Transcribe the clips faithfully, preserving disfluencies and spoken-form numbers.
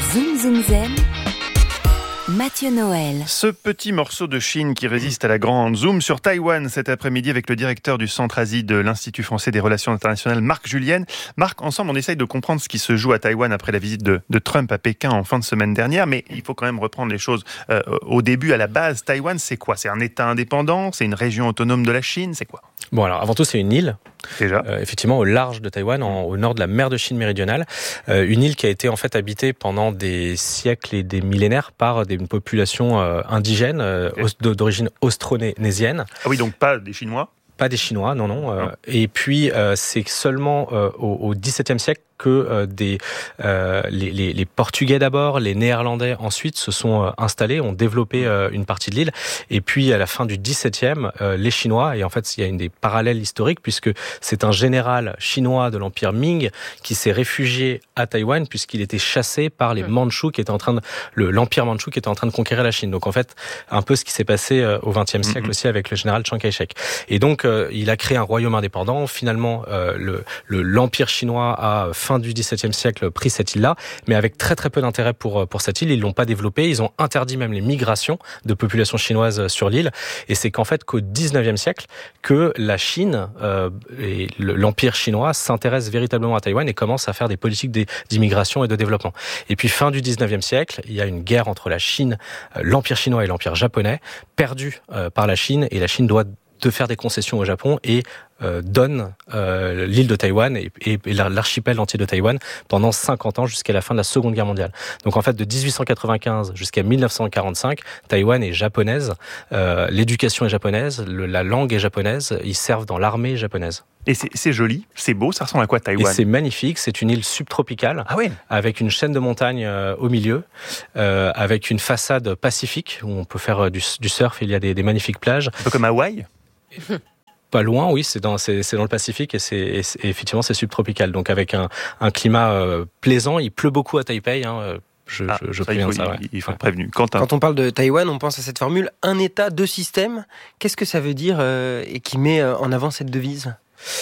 Zoom Zoom Zen, Mathieu Noël. Ce petit morceau de Chine qui résiste à la grande zoom sur Taïwan cet après-midi avec le directeur du Centre Asie de l'Institut français des relations internationales, Marc Julienne. Marc, ensemble, on essaye de comprendre ce qui se joue à Taïwan après la visite de, de Trump à Pékin en fin de semaine dernière, mais il faut quand même reprendre les choses euh, au début, à la base. Taïwan, c'est quoi ? C'est un État indépendant ? C'est une région autonome de la Chine ? C'est quoi ? Bon, alors avant tout, c'est une île. Déjà. Euh, effectivement, au large de Taïwan, en, au nord de la mer de Chine méridionale, euh, une île qui a été en fait habitée pendant des siècles et des millénaires par des, une population euh, indigène euh, okay. os, d'origine austronésienne. Ah oui, donc pas des Chinois ? Pas des Chinois, non, non. Euh, non. Et puis, euh, c'est seulement euh, au, au dix-septième siècle que euh, des, euh, les, les, les Portugais d'abord, les Néerlandais ensuite se sont euh, installés, ont développé euh, une partie de l'île. Et puis, à la fin du dix-septième, euh, les Chinois, et en fait, il y a une des parallèles historiques, puisque c'est un général chinois de l'Empire Ming qui s'est réfugié à Taïwan, puisqu'il était chassé par les Mandchous, qui étaient en train de, le, l'Empire Mandchou qui était en train de conquérir la Chine. Donc, en fait, un peu ce qui s'est passé euh, au vingtième siècle mm-hmm. aussi avec le général Chiang Kai-shek. Et donc, euh, il a créé un royaume indépendant. Finalement, euh, le, le, l'Empire chinois a fin du dix-septième siècle pris cette île-là, mais avec très très peu d'intérêt pour pour cette île. Ils l'ont pas développée. Ils ont interdit même les migrations de populations chinoises sur l'île. Et c'est qu'en fait qu'au dix-neuvième siècle que la Chine euh, et l'Empire chinois s'intéresse véritablement à Taïwan et commence à faire des politiques d'immigration et de développement. Et puis fin du dix-neuvième siècle, il y a une guerre entre la Chine, l'Empire chinois et l'Empire japonais, perdue euh, par la Chine, et la Chine doit de faire des concessions au Japon et euh, donne euh, l'île de Taïwan et, et, et l'archipel entier de Taïwan pendant cinquante ans jusqu'à la fin de la Seconde Guerre mondiale. Donc en fait, de dix-huit cent quatre-vingt-quinze jusqu'à mille neuf cent quarante-cinq, Taïwan est japonaise, euh, l'éducation est japonaise, le, la langue est japonaise, ils servent dans l'armée japonaise. Et c'est, c'est joli, c'est beau, ça ressemble à quoi Taïwan ? Et c'est magnifique, c'est une île subtropicale, ah oui. avec une chaîne de montagnes euh, au milieu, euh, avec une façade pacifique où on peut faire euh, du, du surf, il y a des, des magnifiques plages. Un peu comme Hawaï ? Pas loin, oui, c'est dans, c'est, c'est dans le Pacifique et, c'est, et, c'est, et effectivement c'est subtropical, donc avec un, un climat euh, plaisant. Il pleut beaucoup à Taipei, hein, je, ah, je, je ça, préviens il faut, ça. Ouais. Il faut être prévenu. Quentin. Quand on parle de Taïwan, on pense à cette formule « un État, deux systèmes ». Qu'est-ce que ça veut dire euh, et qui met en avant cette devise ?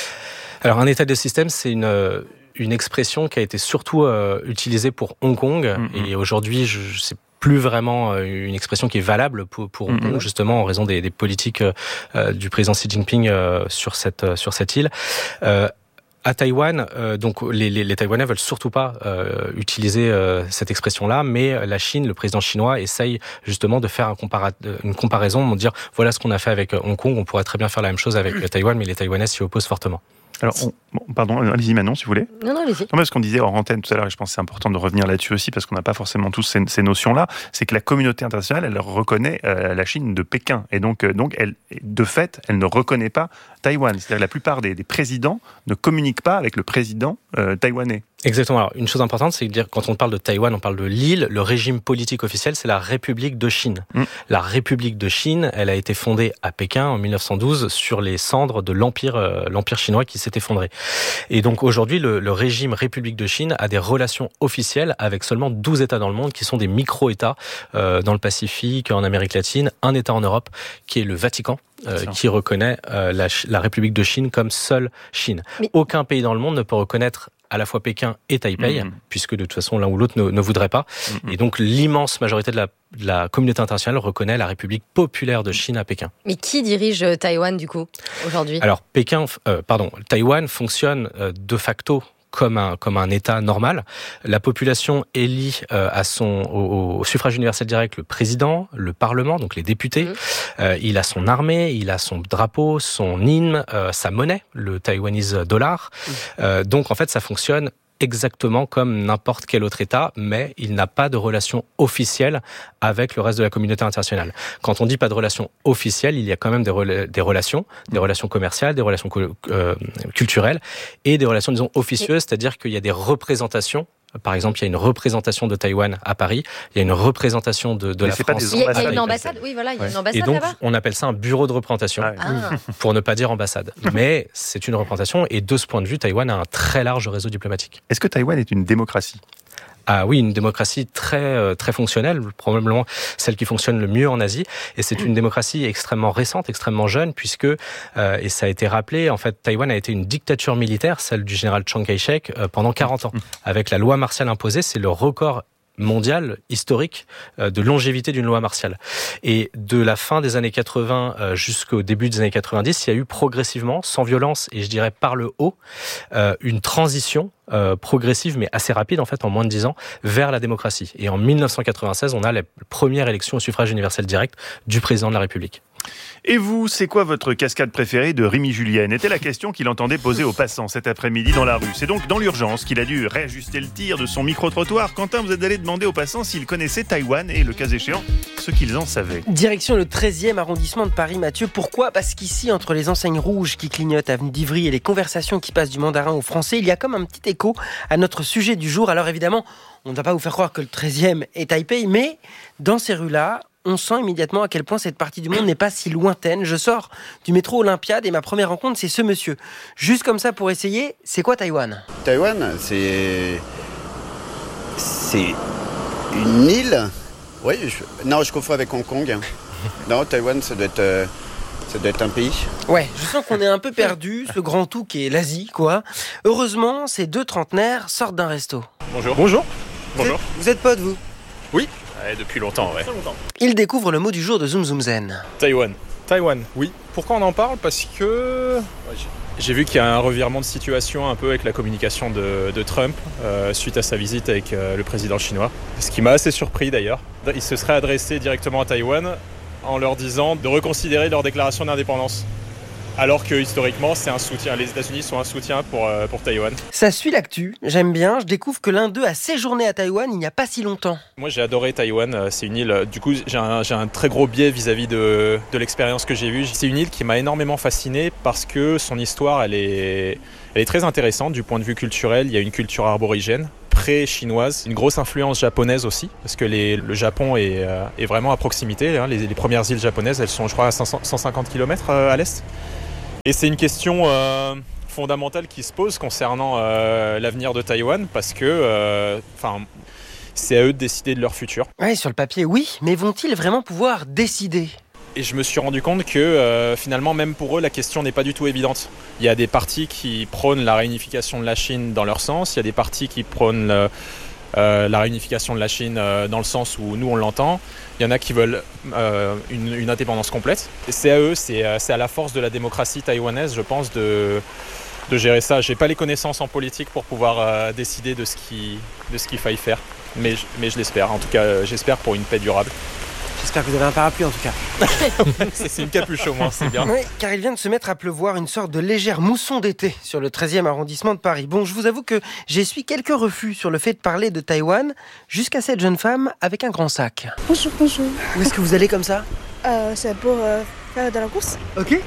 Alors un État, deux systèmes, c'est une... Euh, une expression qui a été surtout euh, utilisée pour Hong Kong, mm-hmm. et aujourd'hui, je, je sais plus vraiment une expression qui est valable pour, pour Hong Kong, mm-hmm. justement en raison des, des politiques euh, du président Xi Jinping euh, sur cette sur cette île. Euh, À Taïwan, euh, donc les, les, les Taïwanais veulent surtout pas euh, utiliser euh, cette expression-là, mais la Chine, le président chinois, essaye justement de faire un compara- une comparaison, de dire voilà ce qu'on a fait avec Hong Kong, on pourrait très bien faire la même chose avec le Taïwan, mais les Taïwanais s'y opposent fortement. Alors, on, bon, pardon, allez-y Manon, si vous voulez. Non, non, allez-y. Non, parce qu'on disait hors antenne tout à l'heure, et je pense que c'est important de revenir là-dessus aussi, parce qu'on n'a pas forcément tous ces, ces notions-là, c'est que la communauté internationale, elle reconnaît euh, la Chine de Pékin. Et donc, euh, donc elle, de fait, elle ne reconnaît pas Taïwan. C'est-à-dire que la plupart des, des présidents ne communiquent pas avec le président euh, taïwanais. Exactement. Alors, une chose importante, c'est que dire, quand on parle de Taïwan, on parle de l'île. Le régime politique officiel, c'est la République de Chine. Mm. La République de Chine, elle a été fondée à Pékin en mille neuf cent douze sur les cendres de l'empire, euh, l'empire chinois qui s'est effondré. Et donc aujourd'hui, le, le régime République de Chine a des relations officielles avec seulement douze États dans le monde qui sont des micro-États euh, dans le Pacifique, en Amérique latine, un État en Europe qui est le Vatican. Euh, qui reconnaît euh, la, la République de Chine comme seule Chine. Mais... Aucun pays dans le monde ne peut reconnaître à la fois Pékin et Taipei, mmh. puisque de toute façon l'un ou l'autre ne, ne voudrait pas. Mmh. Et donc l'immense majorité de la, de la communauté internationale reconnaît la République populaire de Chine à Pékin. Mais qui dirige Taïwan du coup aujourd'hui ? Alors Pékin, euh, pardon, Taïwan fonctionne euh, de facto comme un comme un État normal. La population élit euh, à son au, au suffrage universel direct le président, le parlement, donc les députés. Mmh. Euh, il a son armée, il a son drapeau, son hymne, euh, sa monnaie, le Taiwanese dollar. Mmh. Euh, donc en fait, ça fonctionne exactement comme n'importe quel autre État, mais il n'a pas de relation officielle avec le reste de la communauté internationale. Quand on dit pas de relation officielle, il y a quand même des, rela- des relations, des relations commerciales, des relations co- euh, culturelles et des relations, disons, officieuses, c'est-à-dire qu'il y a des représentations. Par exemple, il y a une représentation de Taïwan à Paris, il y a une représentation de, de la c'est France. Pas des il, y a, il y a une ambassade, oui, voilà, il y a une ambassade et donc, là-bas. on appelle ça un bureau de représentation, ah. pour ne pas dire ambassade. Mais c'est une représentation, et de ce point de vue, Taïwan a un très large réseau diplomatique. Est-ce que Taïwan est une démocratie ? Ah oui, une démocratie très très fonctionnelle, probablement celle qui fonctionne le mieux en Asie. Et c'est une démocratie extrêmement récente, extrêmement jeune, puisque, euh, et ça a été rappelé, en fait, Taïwan a été une dictature militaire, celle du général Chiang Kai-shek, euh, pendant quarante ans. Avec la loi martiale imposée, c'est le record mondial, historique, euh, de longévité d'une loi martiale. Et de la fin des années quatre-vingts euh, jusqu'au début des années quatre-vingt-dix, il y a eu progressivement, sans violence et je dirais par le haut, euh, une transition euh, progressive mais assez rapide en fait, en moins de dix ans, vers la démocratie. Et en mille neuf cent quatre-vingt-seize, on a la première élection au suffrage universel direct du président de la République. Et vous, c'est quoi votre cascade préférée de Rémi Julien ? Était la question qu'il entendait poser aux passants cet après-midi dans la rue. C'est donc dans l'urgence qu'il a dû réajuster le tir de son micro-trottoir. Quentin, vous êtes allé demander aux passants s'ils connaissaient Taïwan et, le cas échéant, ce qu'ils en savaient. Direction le treizième arrondissement de Paris, Mathieu. Pourquoi ? Parce qu'ici, entre les enseignes rouges qui clignotent avenue d'Ivry et les conversations qui passent du mandarin au français, il y a comme un petit écho à notre sujet du jour. Alors évidemment, on ne va pas vous faire croire que le treizième est Taipei, mais dans ces rues-là, on sent immédiatement à quel point cette partie du monde n'est pas si lointaine. Je sors du métro Olympiade et ma première rencontre, c'est ce monsieur. Juste comme ça pour essayer, c'est quoi Taïwan ? Taïwan, c'est... C'est une île. Oui, je... non, je confonds avec Hong Kong. Non, Taïwan, ça doit être... Euh... Ça doit être un pays. Ouais, je sens qu'on est un peu perdu, ce grand tout qui est l'Asie, quoi. Heureusement, ces deux trentenaires sortent d'un resto. Bonjour. Bonjour. Bonjour. Vous êtes potes, vous ? Oui. Ouais, depuis longtemps, ouais. Ils découvrent le mot du jour de Zoom Zoom Zen. Taïwan. Taïwan, oui. Pourquoi on en parle ? Parce que j'ai vu qu'il y a un revirement de situation un peu avec la communication de, de Trump euh, suite à sa visite avec euh, le président chinois. Ce qui m'a assez surpris d'ailleurs. Il se serait adressé directement à Taïwan en leur disant de reconsidérer leur déclaration d'indépendance. Alors que historiquement, c'est un soutien. Les États-Unis sont un soutien pour, euh, pour Taïwan. Ça suit l'actu, j'aime bien. Je découvre que l'un d'eux a séjourné à Taïwan il n'y a pas si longtemps. Moi, j'ai adoré Taïwan. C'est une île. Du coup, j'ai un, j'ai un très gros biais vis-à-vis de, de l'expérience que j'ai vue. C'est une île qui m'a énormément fasciné parce que son histoire, elle est, elle est très intéressante du point de vue culturel. Il y a une culture aborigène, pré-chinoise, une grosse influence japonaise aussi, parce que les, le Japon est, euh, est vraiment à proximité. Hein. Les, les premières îles japonaises, elles sont, je crois, à cent cinquante kilomètres euh, à l'est. Et c'est une question euh, fondamentale qui se pose concernant euh, l'avenir de Taïwan parce que euh, c'est à eux de décider de leur futur. Oui, sur le papier, oui, mais vont-ils vraiment pouvoir décider ? Et je me suis rendu compte que euh, finalement, même pour eux, la question n'est pas du tout évidente. Il y a des partis qui prônent la réunification de la Chine dans leur sens, il y a des partis qui prônent le, euh, la réunification de la Chine euh, dans le sens où nous on l'entend. Il y en a qui veulent euh, une, une indépendance complète. Et c'est à eux, c'est, c'est à la force de la démocratie taïwanaise, je pense, de, de gérer ça. Je n'ai pas les connaissances en politique pour pouvoir euh, décider de ce, qui, de ce qu'il faille faire. Mais, mais je l'espère. En tout cas, j'espère pour une paix durable. J'espère que vous avez un parapluie en tout cas. c'est, c'est une capuche au moins, c'est bien. Oui, car il vient de se mettre à pleuvoir, une sorte de légère mousson d'été sur le treizième arrondissement de Paris. Bon, je vous avoue que j'essuie quelques refus sur le fait de parler de Taïwan, jusqu'à cette jeune femme avec un grand sac. Bonjour, bonjour. Où est-ce que vous allez comme ça ? euh, C'est pour euh, faire de la course. Ok.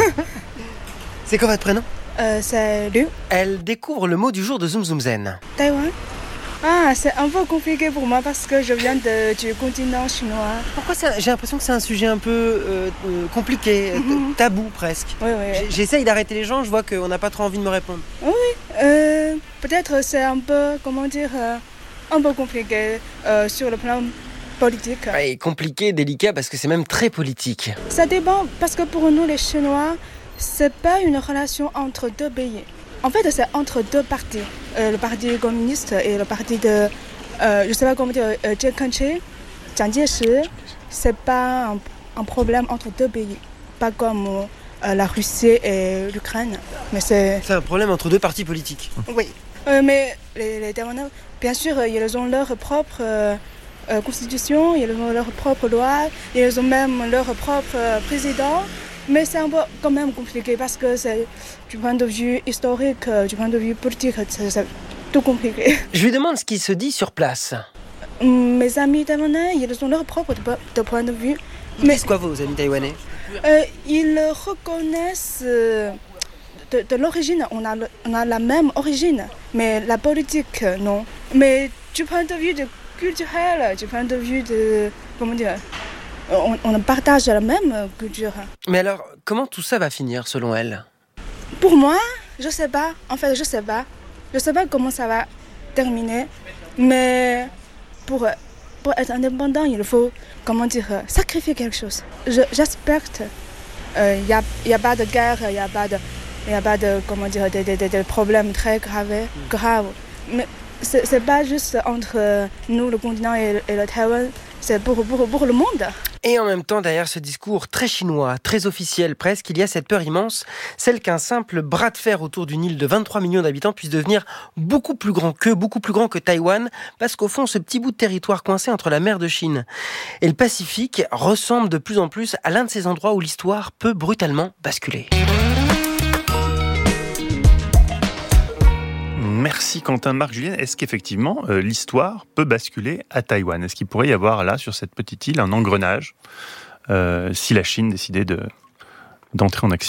C'est quoi votre prénom ? euh, C'est Liu. Elle découvre le mot du jour de Zoom Zoom Zen. Taïwan. Ah, c'est un peu compliqué pour moi parce que je viens de, du continent chinois. Pourquoi ça ? J'ai l'impression que c'est un sujet un peu euh, euh, compliqué, mm-hmm. tabou presque. Oui, oui. J- j'essaye d'arrêter les gens, je vois qu'on n'a pas trop envie de me répondre. Oui, euh, peut-être c'est un peu, comment dire, euh, un peu compliqué euh, sur le plan politique. Ouais, compliqué, délicat, parce que c'est même très politique. Ça dépend, parce que pour nous les Chinois, c'est pas une relation entre deux pays. En fait, c'est entre deux partis, euh, le parti communiste et le parti de, euh, je ne sais pas comment dire, euh, Jiang Kai-shek, Jiang Jieshi. C'est pas un, un problème entre deux pays, pas comme euh, la Russie et l'Ukraine. Mais c'est... c'est un problème entre deux partis politiques. Oui, euh, mais les, les Taïwanais, bien sûr, ils ont leur propre euh, euh, constitution, ils ont leur propre loi, ils ont même leur propre euh, président. Mais c'est un peu quand même compliqué parce que c'est, du point de vue historique, du point de vue politique, c'est, c'est tout compliqué. Je lui demande ce qui se dit sur place. Mes amis taïwanais, ils ont leur propre de, de point de vue. Ils disent quoi vos amis taïwanais ? euh, Ils reconnaissent euh, de, de l'origine, on a, on a la même origine, mais la politique, non. Mais du point de vue de culturel, du point de vue de, comment dire, On, on partage la même culture. Mais alors, comment tout ça va finir selon elle ? Pour moi, je sais pas. En fait, je sais pas. Je sais pas comment ça va terminer. Mais pour, pour être indépendant, il faut, comment dire, sacrifier quelque chose. Je, j'espère qu'il n'y euh, a, y a pas de guerre, il n'y a pas de, y a pas de, comment dire, de, de, de, de problèmes très graves. graves. Mais c'est, c'est pas juste entre nous, le continent et, et le Taïwan, c'est pour, pour, pour le monde. Et en même temps, derrière ce discours très chinois, très officiel presque, il y a cette peur immense, celle qu'un simple bras de fer autour d'une île de vingt-trois millions d'habitants puisse devenir beaucoup plus grand qu'eux, beaucoup plus grand que Taïwan, parce qu'au fond, ce petit bout de territoire coincé entre la mer de Chine et le Pacifique ressemble de plus en plus à l'un de ces endroits où l'histoire peut brutalement basculer. Merci Quentin. Marc Julien, est-ce qu'effectivement euh, l'histoire peut basculer à Taïwan ? Est-ce qu'il pourrait y avoir là, sur cette petite île, un engrenage euh, si la Chine décidait de, d'entrer en action ?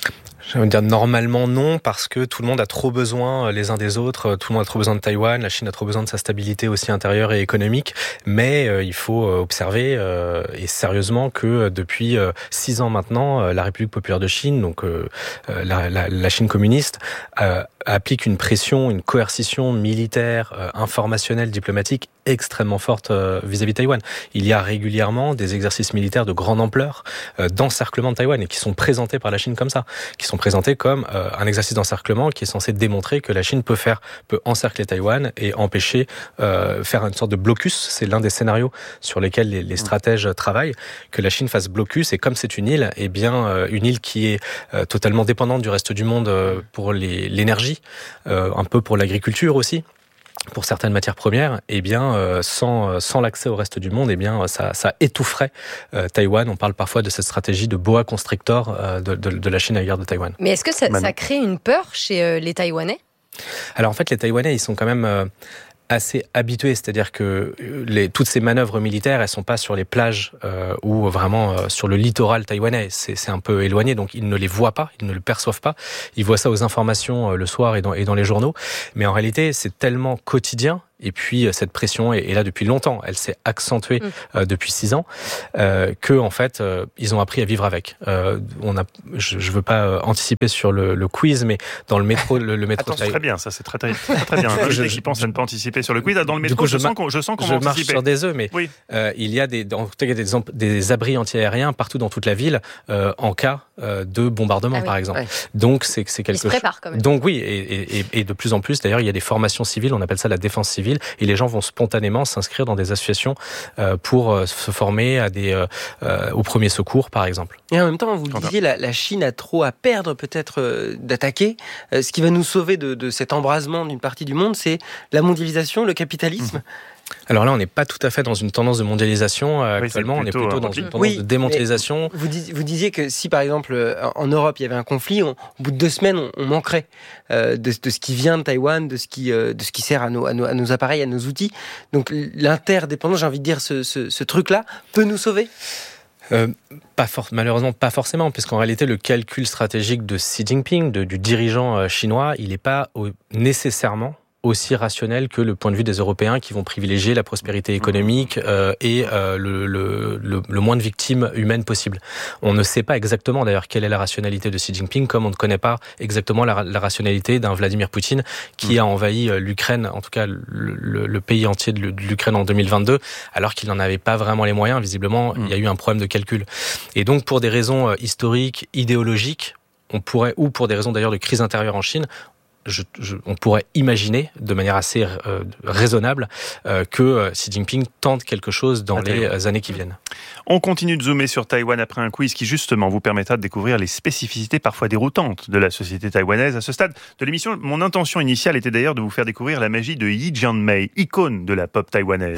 Je veux dire normalement non, parce que tout le monde a trop besoin les uns des autres, tout le monde a trop besoin de Taïwan, la Chine a trop besoin de sa stabilité aussi intérieure et économique, mais euh, il faut observer euh, et sérieusement que depuis euh, six ans maintenant, euh, la République populaire de Chine, donc euh, la, la, la Chine communiste, euh, applique une pression, une coercition militaire, euh, informationnelle, diplomatique extrêmement forte euh, vis-à-vis de Taïwan. Il y a régulièrement des exercices militaires de grande ampleur euh, d'encerclement de Taïwan et qui sont présentés par la Chine comme ça, qui sont présentés comme euh, un exercice d'encerclement qui est censé démontrer que la Chine peut faire, peut encercler Taïwan et empêcher, euh, faire une sorte de blocus. C'est l'un des scénarios sur lesquels les, les stratèges travaillent, que la Chine fasse blocus. Et comme c'est une île, eh bien euh, une île qui est euh, totalement dépendante du reste du monde euh, pour les, l'énergie, euh, un peu pour l'agriculture aussi, pour certaines matières premières, eh bien, euh, sans, sans l'accès au reste du monde, eh bien, ça, ça étoufferait euh, Taïwan. On parle parfois de cette stratégie de boa constrictor euh, de, de, de la Chine à l'égard de Taïwan. Mais est-ce que ça, ça crée une peur chez euh, les Taïwanais ? Alors en fait, les Taïwanais, ils sont quand même euh, assez habitués, c'est-à-dire que les, toutes ces manœuvres militaires, elles sont pas sur les plages euh, ou vraiment euh, sur le littoral taïwanais. C'est, c'est un peu éloigné, donc ils ne les voient pas, ils ne le perçoivent pas. Ils voient ça aux informations euh, le soir et dans, et dans les journaux. Mais en réalité, c'est tellement quotidien. Et puis cette pression est là depuis longtemps. Elle s'est accentuée mmh. euh, depuis six ans, euh, que en fait euh, ils ont appris à vivre avec. Euh, on a, je, je veux pas euh, anticiper sur le, le quiz, mais dans le métro, le, le métro. Attends, c'est très bien, ça c'est très très très, très bien. Je, je pense à ne pas anticiper sur le quiz. Dans le métro, coup, je, je, sens qu'on, je sens qu'on je va marche anticiper. sur des œufs, mais oui. euh, il y a des, en tout cas, il y a des, des abris anti-aériens partout dans toute la ville euh, en cas euh, de bombardement, ah oui. par exemple. Ouais. Donc c'est c'est quelque chose. Ils se préparent quand même. Donc oui, et, et, et de plus en plus, d'ailleurs, il y a des formations civiles. On appelle ça la défense civile, et les gens vont spontanément s'inscrire dans des associations euh, pour euh, se former à des, euh, euh, aux premiers secours, par exemple. Et en même temps, vous le disiez, la, la Chine a trop à perdre peut-être euh, d'attaquer. Euh, ce qui va nous sauver de, de cet embrasement d'une partie du monde, c'est la mondialisation, le capitalisme. Mmh. Alors là, on n'est pas tout à fait dans une tendance de mondialisation euh, oui, actuellement, plutôt, on est plutôt dans une tendance oui, de démondialisation. Vous disiez, vous disiez que si par exemple en Europe il y avait un conflit, on, au bout de deux semaines on, on manquerait euh, de, de ce qui vient de Taïwan, de ce qui, euh, de ce qui sert à nos, à, nos, à nos appareils, à nos outils. Donc l'interdépendance, j'ai envie de dire, ce, ce, ce truc-là peut nous sauver ? Euh, pas for- malheureusement pas forcément, puisqu'en réalité le calcul stratégique de Xi Jinping, de, du dirigeant euh, chinois, il n'est pas au, nécessairement aussi rationnel que le point de vue des Européens qui vont privilégier la prospérité économique euh, et euh, le, le, le, le moins de victimes humaines possible. On ne sait pas exactement d'ailleurs quelle est la rationalité de Xi Jinping, comme on ne connaît pas exactement la, la rationalité d'un Vladimir Poutine qui mmh. a envahi l'Ukraine, en tout cas le, le, le pays entier de l'Ukraine en deux mille vingt-deux, alors qu'il n'en avait pas vraiment les moyens. Visiblement, mmh. il y a eu un problème de calcul. Et donc pour des raisons historiques, idéologiques, on pourrait, ou pour des raisons d'ailleurs de crise intérieure en Chine, Je, je, on pourrait imaginer de manière assez euh, raisonnable euh, que euh, Xi Jinping tente quelque chose dans les euh, années qui viennent. On continue de zoomer sur Taïwan après un quiz qui justement vous permettra de découvrir les spécificités parfois déroutantes de la société taïwanaise. À ce stade de l'émission, mon intention initiale était d'ailleurs de vous faire découvrir la magie de Yi Jianmei, icône de la pop taïwanaise.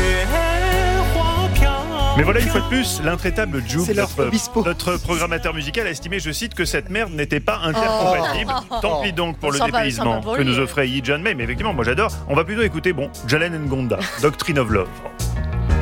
Mais voilà, une fois de plus, l'intraitable Juke, notre, notre programmateur musical, a estimé, je cite, que cette merde n'était pas intercompatible. Oh. Tant pis donc pour on le dépaysement que nous offrait Yi Jianmei. Mais effectivement, moi j'adore. On va plutôt écouter, bon, Jalen Ngonda, Doctrine of Love.